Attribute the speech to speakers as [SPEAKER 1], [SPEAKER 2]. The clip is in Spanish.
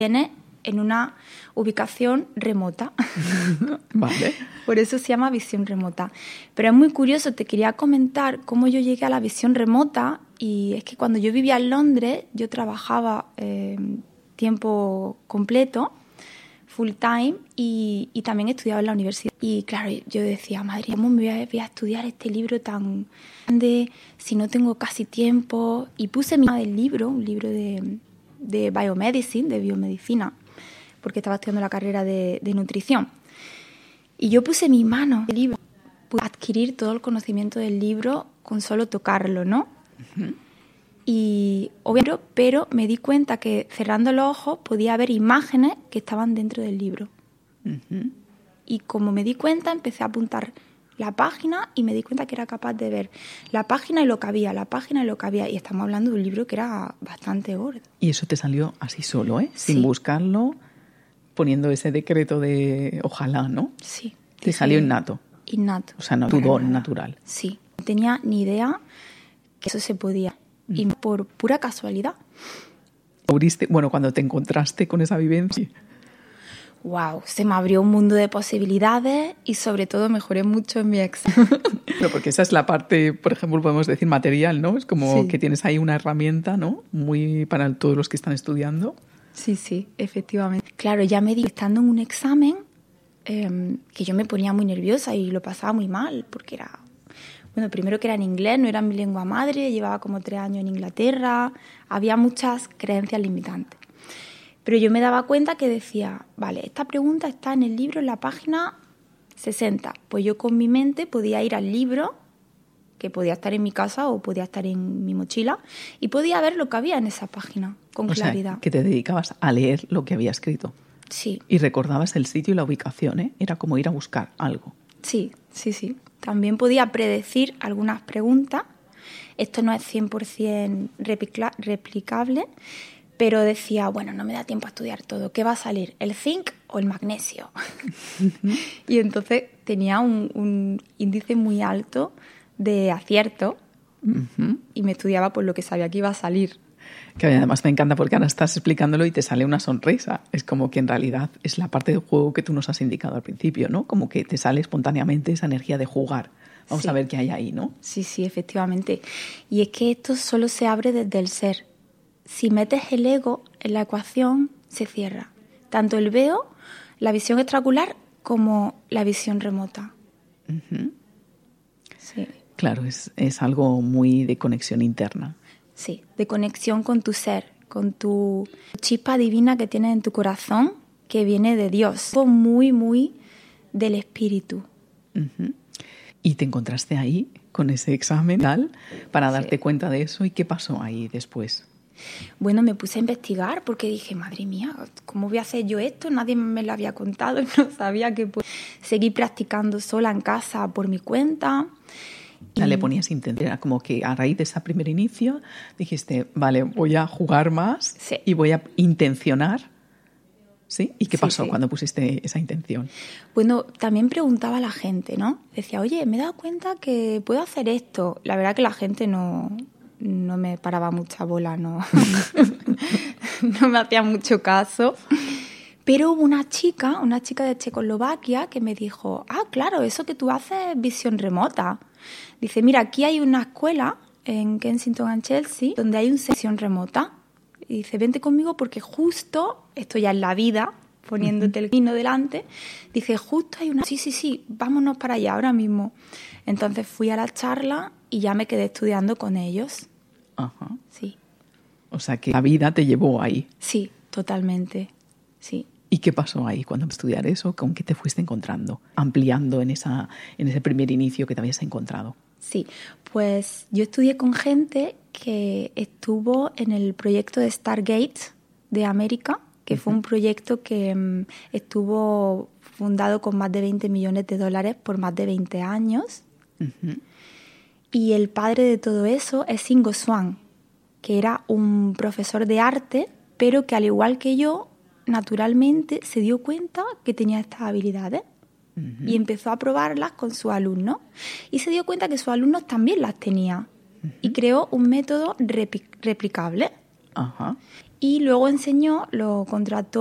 [SPEAKER 1] Tiene en una ubicación remota.
[SPEAKER 2] Vale.
[SPEAKER 1] Por eso se llama visión remota. Pero es muy curioso, te quería comentar cómo yo llegué a la visión remota. Y es que cuando yo vivía en Londres, yo trabajaba tiempo completo, full time, y también estudiaba en la universidad. Y claro, yo decía, madre, ¿cómo me voy a estudiar este libro tan grande si no tengo casi tiempo? Y puse un libro de biomedicine, de biomedicina, porque estaba estudiando la carrera de nutrición. Y yo puse mi mano en el libro, pude adquirir todo el conocimiento del libro con solo tocarlo, ¿no? Uh-huh. Y obviamente, pero me di cuenta que cerrando los ojos podía ver imágenes que estaban dentro del libro. Uh-huh. Y como me di cuenta, empecé a apuntar la página y me di cuenta que era capaz de ver la página y lo que había, la página y lo que había. Y estamos hablando de un libro que era bastante gordo.
[SPEAKER 2] Y eso te salió así solo, ¿eh?
[SPEAKER 1] Sí.
[SPEAKER 2] Sin buscarlo, poniendo ese decreto de ojalá, ¿no?
[SPEAKER 1] Sí.
[SPEAKER 2] Te salió innato.
[SPEAKER 1] Innato.
[SPEAKER 2] O sea, no, tu don natural.
[SPEAKER 1] Sí. No tenía ni idea que eso se podía. Y por pura casualidad.
[SPEAKER 2] Bueno, cuando te encontraste con esa vivencia.
[SPEAKER 1] Wow, se me abrió un mundo de posibilidades y sobre todo mejoré mucho en mi examen.
[SPEAKER 2] Pero porque esa es la parte, por ejemplo, podemos decir material, ¿no? Es como que tienes ahí una herramienta, ¿no? Muy para todos los que están estudiando.
[SPEAKER 1] Sí, efectivamente. Claro, ya me di estando en un examen que yo me ponía muy nerviosa y lo pasaba muy mal porque era... Bueno, primero que era en inglés, no era mi lengua madre, llevaba como 3 años en Inglaterra, había muchas creencias limitantes. Pero yo me daba cuenta que decía, vale, esta pregunta está en el libro en la página 60. Pues yo con mi mente podía ir al libro, que podía estar en mi casa o podía estar en mi mochila, y podía ver lo que había en esa página con claridad.
[SPEAKER 2] O sea, que te dedicabas a leer lo que había escrito.
[SPEAKER 1] Sí.
[SPEAKER 2] Y recordabas el sitio y la ubicación, ¿eh? Era como ir a buscar algo.
[SPEAKER 1] Sí. También podía predecir algunas preguntas. Esto no es 100% replicable, pero decía, bueno, no me da tiempo a estudiar todo. ¿Qué va a salir? ¿El zinc o el magnesio? Y entonces tenía un índice muy alto de acierto y me estudiaba por lo que sabía que iba a salir.
[SPEAKER 2] Que además me encanta porque ahora estás explicándolo y te sale una sonrisa. Es como que en realidad es la parte del juego que tú nos has indicado al principio, ¿no? Como que te sale espontáneamente esa energía de jugar. Vamos a ver qué hay ahí, ¿no?
[SPEAKER 1] Sí, efectivamente. Y es que esto solo se abre desde el ser. Si metes el ego en la ecuación, se cierra. Tanto el veo, la visión extraocular, como la visión remota.
[SPEAKER 2] Uh-huh.
[SPEAKER 1] Sí.
[SPEAKER 2] Claro, es algo muy de conexión interna.
[SPEAKER 1] Sí, de conexión con tu ser, con tu chispa divina que tienes en tu corazón, que viene de Dios. Algo muy, muy del espíritu.
[SPEAKER 2] Uh-huh. ¿Y te encontraste ahí con ese examen para darte cuenta de eso? ¿Y qué pasó ahí después?
[SPEAKER 1] Bueno, me puse a investigar porque dije, madre mía, ¿cómo voy a hacer yo esto? Nadie me lo había contado, no sabía que seguí practicando sola en casa por mi cuenta.
[SPEAKER 2] Ya le ponías intención, era como que a raíz de ese primer inicio dijiste, vale, voy a jugar más y voy a intencionar. ¿Sí? ¿Y qué pasó cuando pusiste esa intención?
[SPEAKER 1] Bueno, también preguntaba a la gente, ¿no? Decía, oye, me he dado cuenta que puedo hacer esto. La verdad que la gente no me paraba mucha bola, no me hacía mucho caso. Pero hubo una chica de Checoslovaquia que me dijo, claro, eso que tú haces es visión remota. Dice, mira, aquí hay una escuela en Kensington and Chelsea donde hay una visión remota. Y dice, vente conmigo porque justo, esto ya es la vida, poniéndote el vino delante, dice, justo hay una... Sí, vámonos para allá ahora mismo. Entonces fui a la charla y ya me quedé estudiando con ellos.
[SPEAKER 2] Ajá.
[SPEAKER 1] Sí.
[SPEAKER 2] O sea que la vida te llevó ahí.
[SPEAKER 1] Sí, totalmente, sí.
[SPEAKER 2] ¿Y qué pasó ahí cuando estudiar eso? ¿Con qué te fuiste encontrando? Ampliando en ese primer inicio que te habías encontrado.
[SPEAKER 1] Sí, pues yo estudié con gente que estuvo en el proyecto de Stargate de América, que fue un proyecto que estuvo fundado con más de $20 millones por más de 20 años. Uh-huh. Y el padre de todo eso es Ingo Swann, que era un profesor de arte, pero que al igual que yo, naturalmente se dio cuenta que tenía estas habilidades. Uh-huh. Y empezó a probarlas con sus alumnos. Y se dio cuenta que sus alumnos también las tenían. Uh-huh. Y creó un método replicable.
[SPEAKER 2] Uh-huh.
[SPEAKER 1] y luego enseñó, lo contrató